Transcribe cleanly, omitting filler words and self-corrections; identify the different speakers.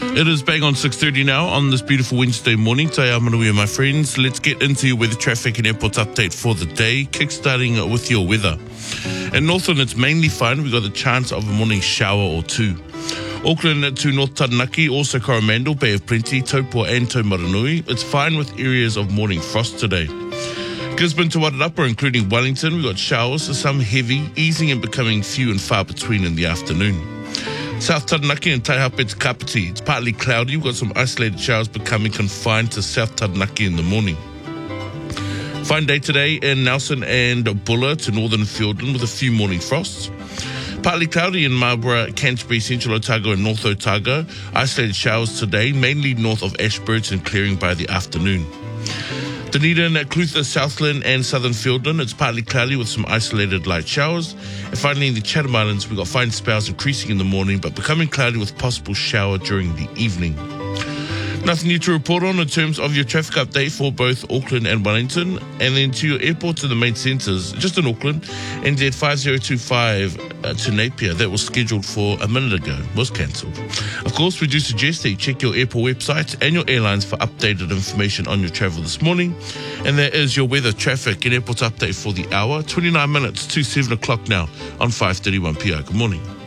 Speaker 1: It is bang on 6:30 now on this beautiful Wednesday morning. Te Amanuia, my friends. Let's get into your weather, traffic and airport update for the day, kickstarting with your weather. In Northland, it's mainly fine. We've got the chance of a morning shower or two. Auckland to North Taranaki, also Coromandel, Bay of Plenty, Taupo and Taumaranui. It's fine with areas of morning frost today. Gisborne to Wairarapa, including Wellington, we've got showers, some heavy, easing and becoming few and far between in the afternoon. South Taranaki and Taihape to Kapiti, it's partly cloudy. We've got some isolated showers becoming confined to South Taranaki in the morning. Fine day today in Nelson and Buller to Northern Fiordland with a few morning frosts. Partly cloudy in Marlborough, Canterbury, Central Otago and North Otago. Isolated showers today, mainly north of Ashburton and clearing by the afternoon. Dunedin, Clutha, Southland and Southern Fiordland, it's partly cloudy with some isolated light showers. And finally in the Chatham Islands, we've got fine spells increasing in the morning but becoming cloudy with possible shower during the evening. Nothing new to report on in terms of your traffic update for both Auckland and Wellington. And then to your airports and the main centres, just in Auckland, NZ 5025 to Napier, that was scheduled for a minute ago, was cancelled. Of course, we do suggest that you check your airport websites and your airlines for updated information on your travel this morning. And that is your weather, traffic and airport update for the hour, 29 minutes to 7 o'clock now on 5:31 PR. Good morning.